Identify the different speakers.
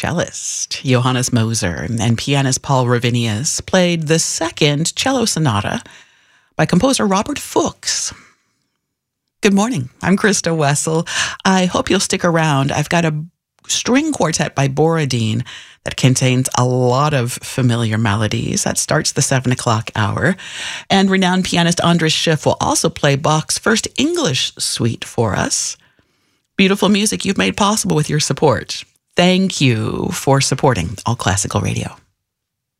Speaker 1: cellist Johannes Moser and pianist Paul Ravinius played the second cello sonata by composer Robert Fuchs. Good morning. I'm Krista Wessel. I hope you'll stick around. I've got a string quartet by Borodin that contains a lot of familiar melodies. That starts the 7 o'clock hour. And renowned pianist Andras Schiff will also play Bach's first English suite for us. Beautiful music you've made possible with your support. Thank you for supporting All Classical Radio.